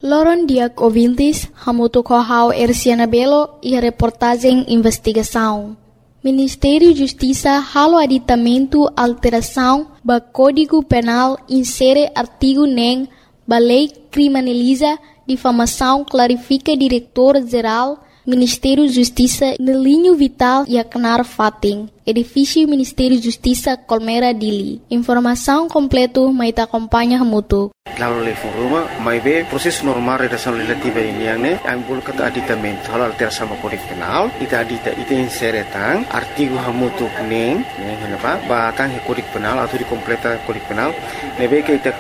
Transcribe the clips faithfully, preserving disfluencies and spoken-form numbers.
Loron Diak ouvintes, Hamuto Kohau Erciana Belo e a reportagem Investigação. Ministério da Justiça halo aditamento alteração ba Código Penal insere artigo nem ba lei criminaliza difamação clarifica diretor-geral Ministério da Justiça no linho vital e acnar fating. Edifício Ministério da Justiça Colmera Dili. Informação completo mais acompanha Hamuto. Lalu level rumah, mai be proses normal redação legislativa ini yang ne, ambul kata aditamento, hal alteração sama Kode Penal, ita adita ita inseretang artigo hamutu neng, neng kenapa? Batang he Kode Penal atau di completa Kode Penal, nebe ke ita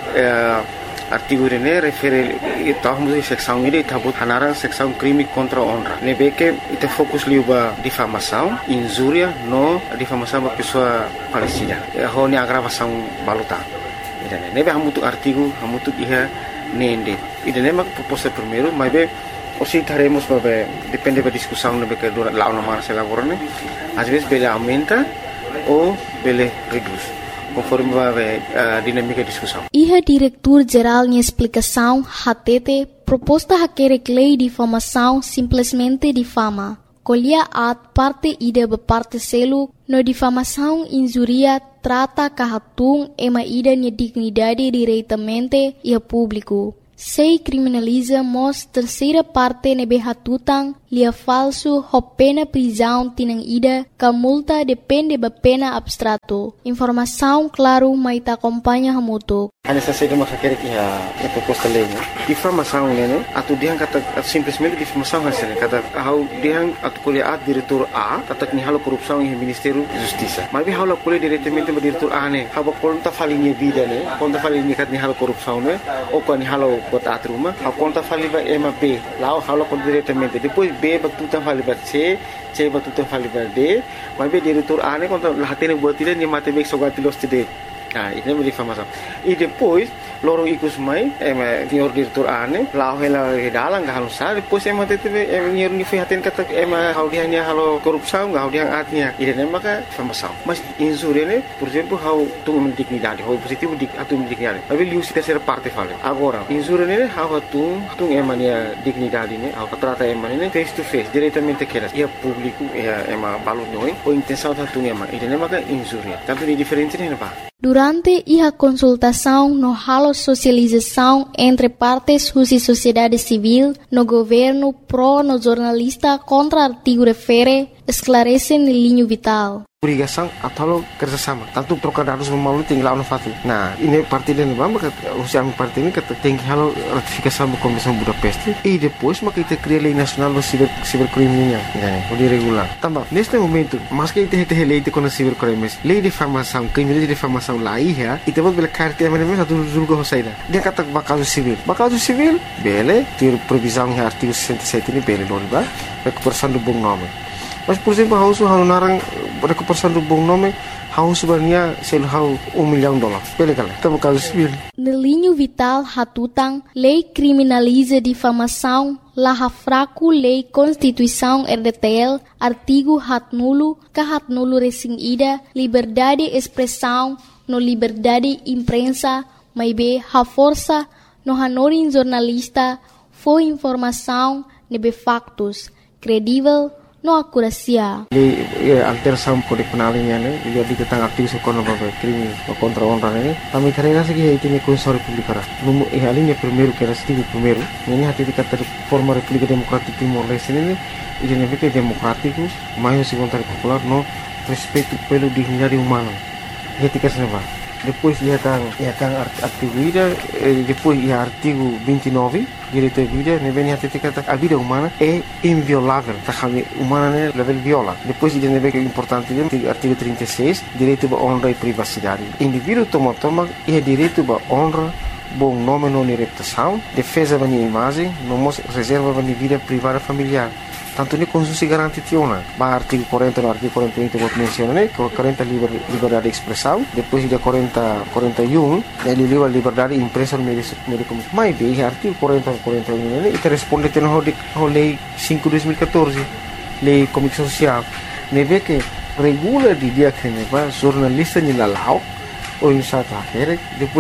artigo ini refere ita hamutu seksão ini ita but hanarang seksão crime contra honra. Nebe ke ita fokus liuba difamação, injuria, no difamação ba pessoa falecida. Ho ni agravação baluta. Nebe hamutu artigo hamutu iha nende. Ida nema proposta primeiro, mas be osi taremos babe depende da discussão nebe que dura lá uma se elaborane. Às vezes bele aumenta ou bele reduz, conforme babe a dinâmica da discussão. Iha diretor-geral em explicação hatete proposta haquere lei de difamação simplesmente difama. Colhia at parte ida ba parte selo no difamação injuria trata kahatung ema ida nia dignidade diretamente e a público. Sei criminaliza mos terceira parte nebe hatutang lia falso ho pena prisão tinang ida ka multa depende ba pena abstrato. Informação claro mai ta acompanha hamuto. Hanya saja de masa kira kia a proposta lei, difamação né, atu diang kata simplesmente difamação hasilnya kata hau diang atu kuliah at diretor A kata ni halo korupção em Ministério da Justiça. Mas hau la kuliah diretamente ba diretor A né, hau konta falinha vida né, konta falinha kat ni halo korupção né, ou kan ni halo bot at rumah, hau konta fali ba M B, lao hau konta diretamente. Depois B ba tutan fali ba C, C ba tutan fali ba D, mas be diretor A né konta lahatene buat dia ni mate bek sogati los tide. Ah, ini menjadi difamação. E depois, lorong ikut mai, em senhor diretor ane, lau hela dalang gak halus sah. Depois em mati teve em senhor nifihatin kata em hal dia ni halo korupsau gak hal dia atnya. Ini nama ka difamação. Mas injúria ne, por exemplo, hal tu dignidade, hal positivo dik atu dignidade. Tapi liu si terceira parte fale. Agora, injúria ne hal tu tu em mania dignidade ne, hal trata em mania face to face, diretamente que ia público, ia em balu noi, ou intenção tu em mania. Ini nama ka injúria. Tanto ni diferente ne apa? Durante a consultação no halo socialização entre partes e sociedade civil, no governo pro no jornalista contra artigo refere, esclarece no linho vital. Obrigação atau kerjasama. Tanto trocar dados memalu tinggal no fatu. Nah, ini parti dan bamba kata usia parti ini kata tinggi halo ratifikasi sama Komisi Budapest. E depois maka kita cria lei nasional do ciber cibercriminal, né? O de regular. Também neste momento, mas que kita kita lei de com cibercrimes, lei de difamação, crime de difamação lá ia, e temos bela carta mas mesmo satu julgo hosaida. Dia kata bakal civil. Bakal civil, bele, ter previsão em artigo sessenta e sete ini bele doriba, recuperação do bom nome. Mas, por exemplo, hau su hau narang recuperação do bom nome, hau sebenarnya sel hau um milhão de dólares. Pele kala, tamo caso civil. No linho vital hatutang, lei criminaliza difamação, laha fraco lei Constituição R D T L, artigo hat nulo, ka hat nulo resing ida, liberdade expressão, no liberdade imprensa, mai be ha força, no hanorin jornalista, foi informação, nebe factos, credível, no akurasia. Di alteração Kode Penal ini ne, dia ditentang artigo sekono babe crime contra honra ne. Kami karena segi itu ni Constituição Republicana. Numu eh alinha primeiro que era artigo primeiro. Ini hati dikata forma República Democrática Timor-Leste ini, ini ne que democrático, mais o vontade popular no respeito pelo dignidade humana. Dia tika seneva. Depois ia kan ia kan artigo ida, depois ia artigo vinte e nove, direito à vida, ne vem hati dikata a vida humana é inviolável. Tá kami humana ne level viola. Depois ida ne vem importante dia artigo trinta e seis, direito à honra e privacidade. Indivíduo toma toma ia direito à honra, bom nome não reputação, defesa da imagem, não reserva da vida privada familiar. Tanto ni konstitusi garanti tiona. Ba artigo quarenta no artigo quarenta e um vou mencionar, né? quarenta liber, liberdade de expressão, depois de quarenta, quarenta e um, ele livre liberdade de imprensa no meio de comunicação. Mas bem, artigo quarenta, quarenta e um, né? E te responde tendo a lei cinco de dois mil e catorze, lei comunicação social. Ne vê que regula de dia que ne va jornalista ni lalau ou em sata, depois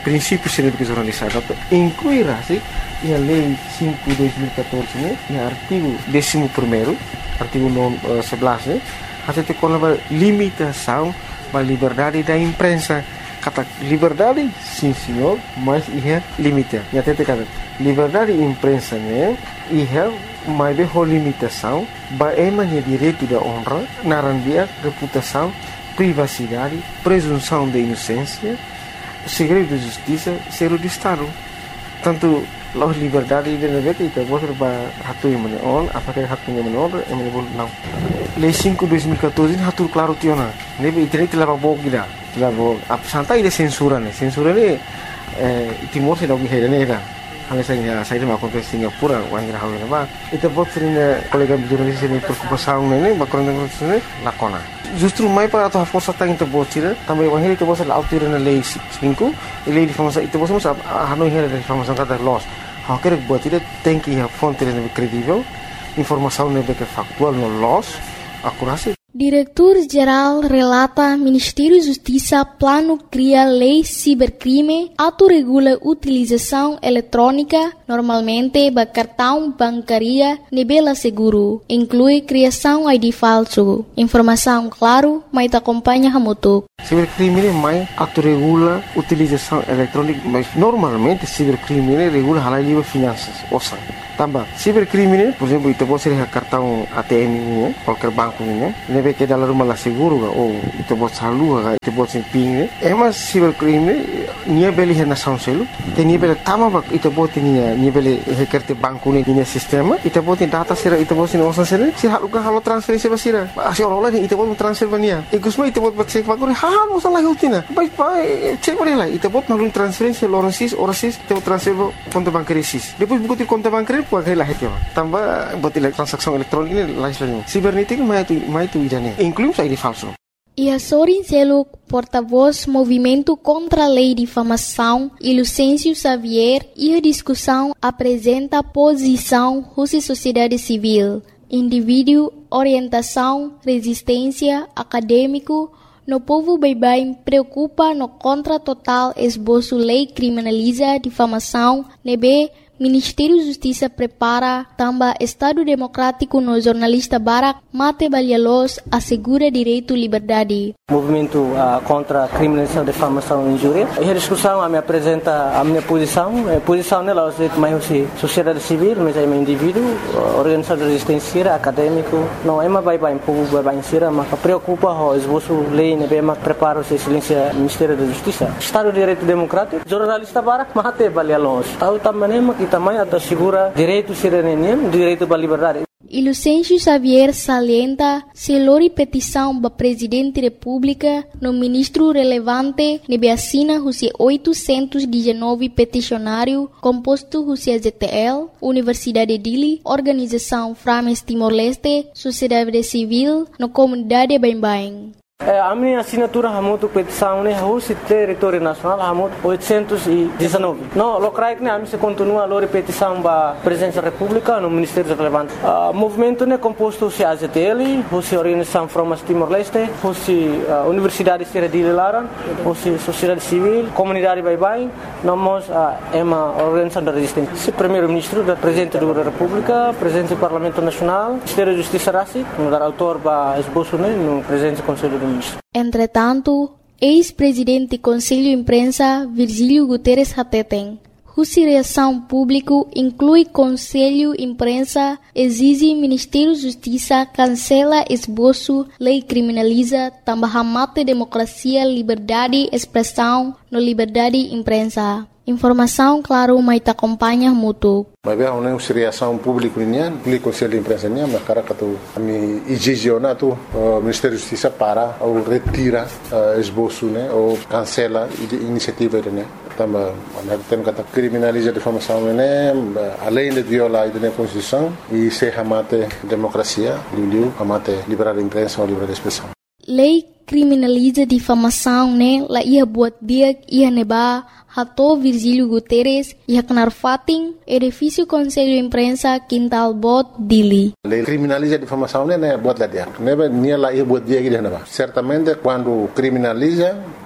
princípios de jornalistas, inclui assim a lei cinco de dois mil e catorze, né, e artigo décimo primeiro, artigo sebelas, né, até tem uma limitação da liberdade da imprensa. Kata liberdade, sim senhor, mas é limite. E até tem kata liberdade da imprensa, né, é mais de limitação, é mais direito da honra, narandia, reputação, privacidade, presunção de inocência, segredo de justiça, segredo de Estado. Tanto a liberdade de negócio itu bos ba hatu yang menon, apakah hatunya menon, yang menebul não. Lei cinco de dois mil e catorze hatu claro tiona. Nebe internet telah bog gida. Telah bog. Ap santai de censura ne. Censura ne eh Timor se dogi hera ne era. Hanya saya saya mau kontes Singapura, wangira hawe ne ba. Itu bot sering kolega jurnalis ini preocupação ne, ba korang ne lakona. Justru mai para a força está em Tabotira, também o Henrique Tabotira lá altura na lei cinco, e lei de formação, e Tabotira mas a Hanoi Henrique de formação cada loss. Há que Tabotira tem que ir fonte credível, informação não é factual no loss, acurácia. Diretor-Geral relata Ministério da Justiça plano cria lei cibercrime, autorregula utilização eletrônica, normalmente ba cartão bancaria nebela seguro, inclui criação I D falso. Informação claro, mas te acompanha hamutuk. Cibercrime mais autorregula utilização eletrônica, mas normalmente cibercrime regula halal livre finanças, ouça. Tambah, cibercrime, por exemplo, itu pode ser cartão A T M ini, qualquer banco ini, nebe que dalam rumah lah seguro, ou itu pode salu, itu pode ser ping, emas cibercrime, nia beli hena sound selu, te nia beli tama bak, itu pode nia nia beli hekerte banku ni nia sistema, itu pode data sera, itu pode nia osan sera, si halu kan halu transferensi basira, asyik orang lain itu pode transfer bania, ikusma itu pode cek banku, hal masalah hutina, baik baik cek boleh lah, itu pode malu transferensi orang sis, orang sis, itu transfer konto bancaria sis, depois buku konto bancaria Puai lah itu, tambah buat transaksi elektronik ini lain-lain. Sibernética mais tu mais tu idane, inclui I D falso. E a Sorin Seluk, porta-voz Movimento contra a Lei de Difamação, e Lucêncio Xavier, e a discussão apresenta a posição da sociedade civil, indivíduo, orientação, resistência, acadêmico, no povo bem-bem preocupa no contra total esboço lei criminaliza difamação, nebe Ministério da Justiça prepara também Estado Democrático no jornalista Barak Mate Balhalos assegura direito à liberdade. Movimento uh, contra a criminalização, difamação e injúria. E a discussão a me apresenta a minha posição. A posição nela é mais sociedade civil, mas é um indivíduo, organização de resistência, acadêmico. Não é mais bem povo bem bem mas preocupa o esboço lei, né, mas prepara o silêncio Ministério da Justiça. Estado de Direito Democrático, jornalista Barak Mate Balhalos. Tahu também que também assegura direito cidadania, direito à liberdade. E Lucêncio Xavier salienta se lori petição para Presidente da República no ministro relevante nebe assina husi oitocentos e dezenove peticionário composto husi a Z T L, Universidade de Dili, Organização Frames Timor-Leste, Sociedade Civil, no Comunidade Bem-Bem. É, a minha assinatura hamutu petição né hoje território nacional hamutu oitocentos e dezenove. Não, locais né a mim se continua a lor petição ba presença da República no Ministério relevante. O uh, movimento né composto se a Z T L, hoje organização Frames Timor-Leste, hoje uh, Universidade de Laran, hoje sociedade civil, comunidade bem-bem, nós uh, é uma organização da resistência. Se primeiro-ministro da presidente da República, presidente do Parlamento Nacional, Ministério da Justiça Rassi, no dar autor ba esboço né no presidente do Conselho do Entretanto, ex-presidente do Conselho de Imprensa Virgílio Guterres Hateten, cuja reação pública inclui Conselho de Imprensa, exige Ministério da Justiça cancela esboço, lei criminaliza, também mate democracia, liberdade, expressão, no liberdade de imprensa. Informação, claro, mas te acompanha mútuo. Mas bem, uma reação pública nian, o Conselho de Imprensa nian, mas cara que tu me exigionar tu o Ministério da Justiça para ou retira esboço, né, ou cancela a iniciativa, né. Também, tem que criminaliza a difamação, né, além de violar a Constituição e se amate democracia, liu amate liberdade de imprensa ou liberdade de expressão. Lei criminaliza difamação, né, lá ia buat dia ia neba Hato Virgílio Guterres ia kenar fating edifício Conselho de Imprensa Quintal Bot Dili. Lei criminaliza a difamação, né, buat lá dia. Neba nia lá ia buat dia que neba. Certamente quando criminaliza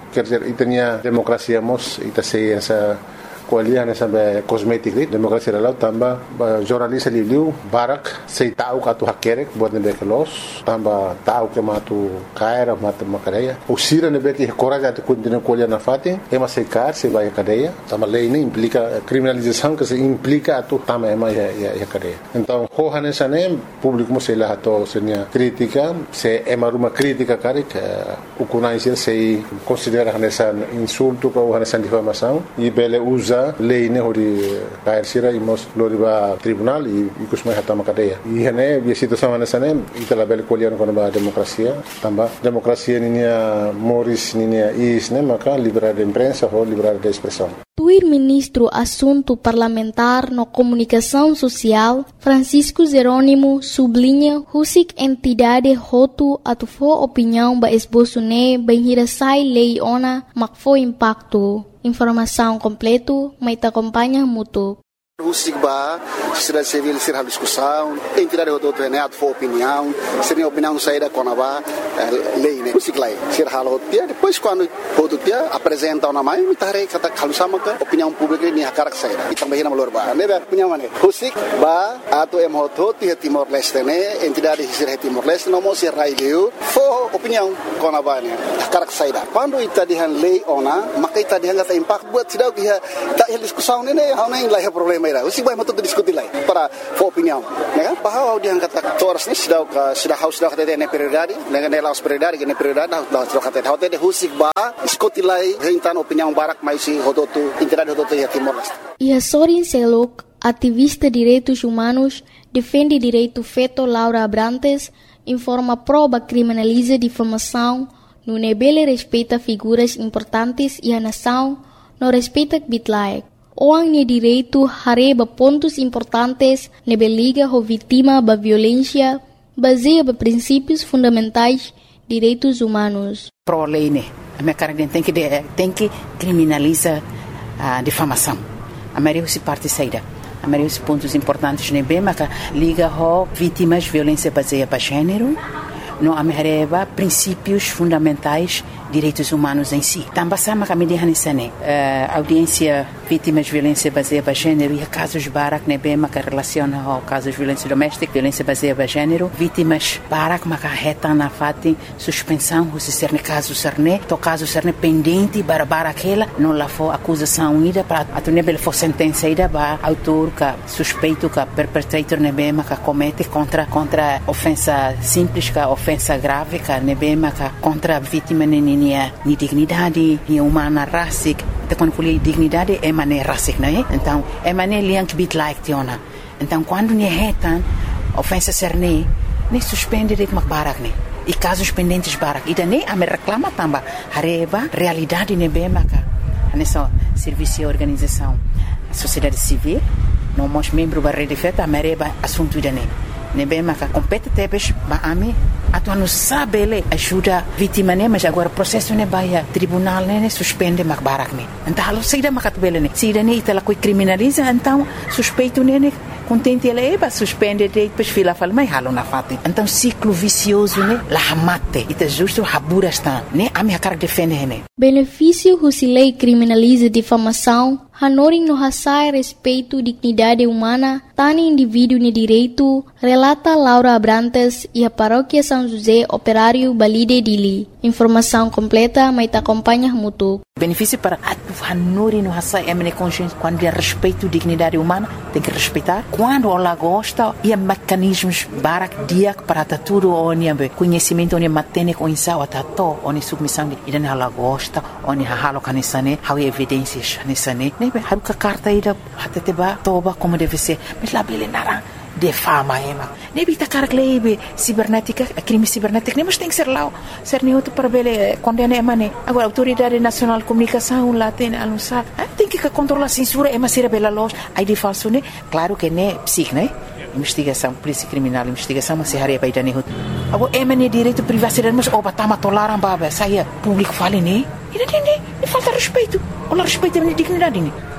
quer dizer, e tinha democracia mos, e sei essa kualiah na sampai kosmetik ni demokrasi dalau tambah jurnalis liu barak sei tahu katu hakerek buat nebe kelos tambah tahu ke matu kaira matu makadeia usira nebe que coragem de continuar kualiah na fatin ema sei kar sei vai cadeia tambah lei ini implica criminalização que se implica atu tambah ema ya ya, ya cadeia então hohane sane público mo sei lá to senia crítica se ema ruma crítica karik ukunai sei considera nessa insulto ou nessa difamação e bele usa lei ne hori kair sira imos loriba tribunal e kusmai hatama cadeia e hane bi situação nessa ne itala bel kolian kono ba demokrasia tamba demokrasia ninia moris ninia is ne maka liberdade de imprensa ou liberdade de expressão. Tuir ministro assunto parlamentar no comunicação social Francisco Jerônimo sublinha husik entidade hotu atufo opinião ba esboço ne bem hirasai lei ona makfo impacto. Informação completo, mas te acompanha mútuo. O SIGBA, sociedade civil, ser a discussão, entidade do outro é a tua opinião, ser a opinião saída com a lei, né? O SIGLAI, ser a outra, depois quando o outro dia apresenta uma mãe, me tarei que está calçando a opinião pública nem a cara que saída. E também na valor ba, né? Opinião né? O SIGBA, a tua é moto, tia Timor-Leste, né? Entidade ser Timor-Leste, não mostra raio, for opinião com a ba, né? A cara que saída. Quando está de lei ona, mas que está de hanga impacto buat cidade que está em discussão, né? Há nem lá é problema. O SIGBA mau tu diskuti lai para for opinião, né? Bahwa dia angkat toras ni sudah sudah haus sudah kata dia prioridade, dengan dia laus prioridade, dengan prioridade dah sudah kata dia. Hotel dia SIGBA diskuti lai rentan opinião barak mais si hototu entidade hototu ya Timor-Leste. E a Sorin Selok, ativista de direitos humanos, defende direito feito Laura Abrantes, informa prova criminaliza difamação, no nebele respeita figuras importantes e a nação não respeita bitlaek. Orang ni direito hareba pontos importantes nebe liga ho vítima ba violência baseia ba princípios fundamentais direitos humanos. Pro lei né, a minha cara tem que tem que criminaliza a difamação. A maioria se parte saída. A maioria dos pontos importantes nebe mas liga ho vítimas violência baseia ba gênero. No amereba princípios fundamentais direitos humanos em si. Também sama kami dihanisane audiência vítimas de violência baseada em gênero e casos barak nebema que relaciona ao casos de violência doméstica, violência baseada em gênero, vítimas barak maka reta na fati suspensão se ser ne caso serne, to caso serne pendente para aquela não lá for acusação ida para a nebel for sentença ida ba autor ka suspeito ka perpetrator nebema ka comete contra contra ofensa simples ka ofensa grave ka nebema ka contra vítima ne Nia, ni dignidade, ni humana racic, então quando falei dignidade é maneira racic, não é? Então é maneira liang bit like tiona. Então quando ni retan ofensa serne, nem suspende de barak ne. E casos pendentes barak, e daí a me reclama também, hareba realidade ne bemaka. Nessa serviço e organização, sociedade civil, não mos membro da rede feta, a mereba assunto daí. Ne bemaka compete tebes ba ame atu não sabe ele ajuda vítima né mas agora processo né vai tribunal né suspende mak barak né então halo saída makat bele né saída né itala coi criminaliza então suspeito né contente ele é suspende de depois fila fala mas halo na fati então ciclo vicioso né la mate ita justo habura está né a minha cara defende né benefício husilei criminaliza difamação Hanoring no hasai respeito dignidade humana, tani indivíduo ni direito, relata Laura Abrantes e a paróquia São José Operário Balide Dili. Informação completa, mas te acompanha mútuo. Benefício para a Hanoring no hasai emene consciência quando é respeito dignidade humana, tem que respeitar. Quando ela gosta, e mecanismos barak dia para tudo onde conhecimento onde matene com insau atato onde submissão e dan ela gosta onde halo kanisane, hau evidências nisane. Haru ka carta ida hatete ba toba como deve ser mas lá bele nara de fama ema nebi ta cara glebe cibernética crime cibernético nem mas tem que ser lá ser neutro para bele condena ema ne agora autoridade nacional de comunicação lá tem anunciar tem que controlar a censura ema ser bela loja aí de falso né claro que né psic né investigação polícia criminal investigação mas se haria para ne agora ema ne direito privacidade mas oba tama tolaram baba saia público fale né e não tem nem falta respeito olha respeito a minha dignidade né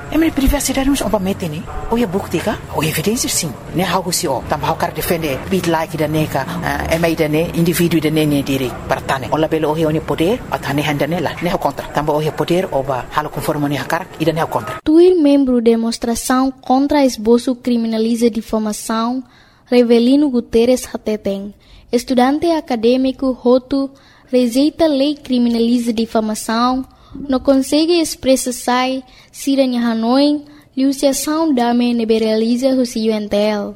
É minha privacidade nos obamete ni. O é bukti ka? O evidência sim. Ne how si o. Tam how kar defender bit like da neka. É mai da ne indivíduo da ne ne diri partane. Ola belo o he oni poder atane handane la. Ne contra. Tam o he poder oba halo conforme ne hakar e da ne contra. Tuir membro demonstração contra esboço criminaliza difamação Revelino Guterres Hateteng. Estudante acadêmico Hotu rejeita lei criminaliza difamação, não consegue expressar se a Hanoi liuciação dame liberaliza o C U N T L.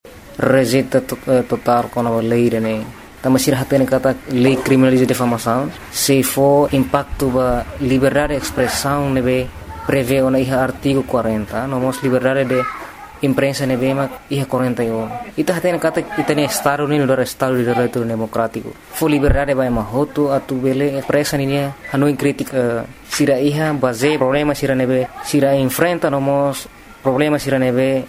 Rejeita total com a lei, né? Também se hatene kata lei criminaliza difamação, se for impacto ba liberdade de expressão nebe prevê o na artigo quarenta, nomos liberdade de imprensa nebema iha quarenta e um. Ita hatene kata itane estado ni no estado de direito democrático. Fo liberdade ba mahoto atu bele presa ni Hanoi crítica sira iha base problema sira nebe sira enfrenta nomos problema sira nebe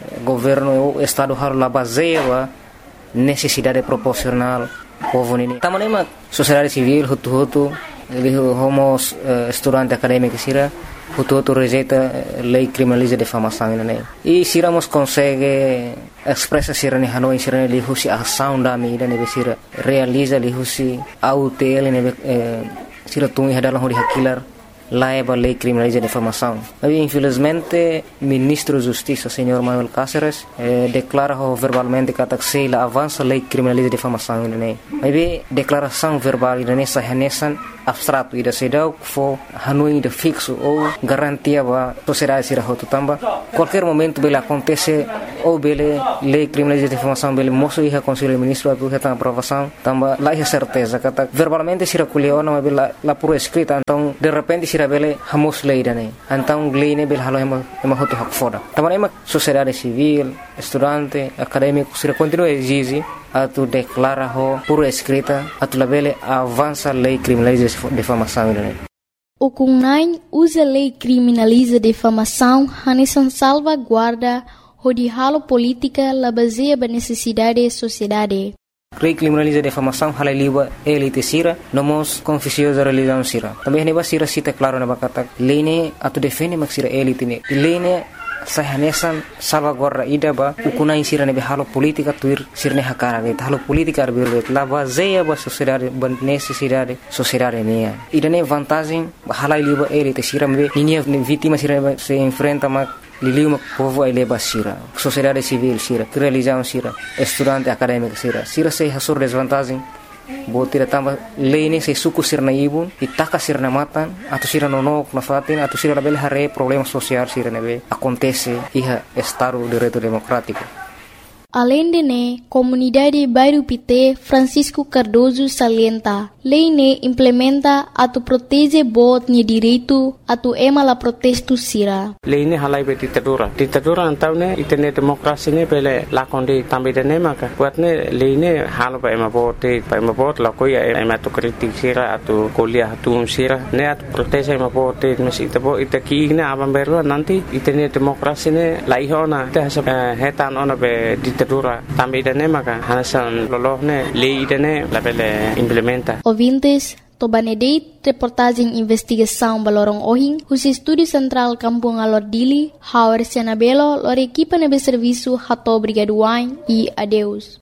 governo o estado har la base ba necessidade proporcional povo ni. Tamanema sociedade civil hutu hutu ele homos estudante acadêmico sira Hutu rejeita lei criminaliza difamação né? E se iramos consegue expressa se rene Hanoi se rene lihusi ação da mídia nebe sira realiza lihusi autel nebe sira tungi hadalang hori hakilar laiba lei criminaliza difamação. Mas infelizmente ministro da Justiça senhor Manuel Cáceres eh, declara verbalmente que se la avança lei criminaliza difamação né? Mas declaração verbal né sahanesan abstrato ida sedau fo Hanoi de fixo ou garantia ba sociedade sira hotu tamba qualquer momento bele acontece ou bele lei criminaliza difamação bele moço ia conselho ministro atu reta aprovação tamba lá é certeza kata verbalmente sira kuliona mas bela la por escrita então de repente sira bele hamos lei dane então lei ne bele halo ema ema hotu hak foda tamba ema sociedade civil estudante acadêmico sira continua exige atu declara ho por escrita atu labele avança lei criminaliza difamação né? O Kunai usa lei criminaliza difamação hanesan salvaguarda o de halo política la baseia ba necessidade da sociedade. Lei criminaliza difamação halai liba elite sira nomos confusiosa religião sira. Também neba sira cita claro na bakata lei ne atu defende mak sira elite ne. Lei ne sahanesan salvaguarda ida ba ukunai sira nebe halo politika tuir sirne hakara ge halo politika arbirbe la baseia ba sociedade ban necessidade sociedade nia ida ne vantagem halai liba elite sira mbe ninia vítima sira se enfrenta ma liliu mak povo ele ba sira sociedade civil sira religião sira estudante acadêmico sira sira se hasur desvantagem botira tamba lei se suku sirna ibun itaka sirna matan atau sira nonok na fatin atau sira label hare problema social sira nebe acontece iha estado de direito democrático. Além de ne, comunidade Bairro Pité Francisco Cardoso salienta, lei ne implementa atu protege bot ni direito atu ema la protesto sira. Lei ne halai be ditadura. Ditadura antau ne itene demokrasi ne pele lakonde tambe de ne maka. Buat ne lei ne halo ba ema bote, ba ema bot la koia ema tu kritik sira atu kuliah atu sira ne atu protege ema bote mes itabo itaki ne abam berwa nanti itene demokrasi ne la ihona te hasa hetan ona be ditadura tambe de ne maka hasan lolohne lei de ne la pele implementa. Ouvintes, Tobanedeit, reportagem investigação Balorong Ohing, o Estúdio Central Kampung Alor Dili, Hauer Sianabelo, lor equipa nebe serviço Hato Brigaduain e adeus.